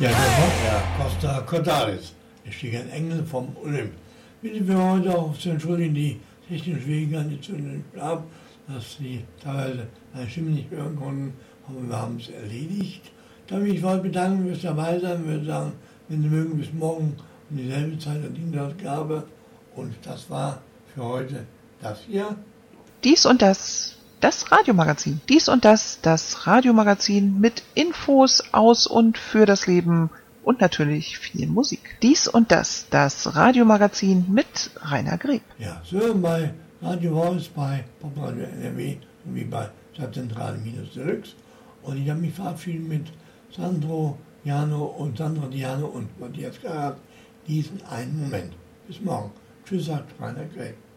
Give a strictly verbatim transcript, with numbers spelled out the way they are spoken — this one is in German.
Ja, das war er, Costa Cordalis, der stieg ein Engel vom Olymp. Bitte wir heute auch zu entschuldigen, die technischen Schwierigkeiten, die zu uns gab, dass sie teilweise meine Stimme nicht hören konnten, aber wir haben es erledigt. Ich darf mich heute bedanken fürs dabei sein, würde sagen, wenn Sie mögen, bis morgen um dieselbe Zeit der Dienstausgabe. Und das war für heute das hier. Dies und das, das Radiomagazin. Dies und das, das Radiomagazin mit Infos aus und für das Leben und natürlich viel Musik. Dies und das, das Radiomagazin mit Rainer Greb. Ja, so hören bei Radio Voice, bei Popradio N R W sowie bei Stadtzentrale minus Deluxe. Und ich habe mich verabschiedet mit Sandro, Jano und Sandro, Diano und Matthias Garat. Diesen einen Moment. Bis morgen. Tschüss, sagt Rainer Greb.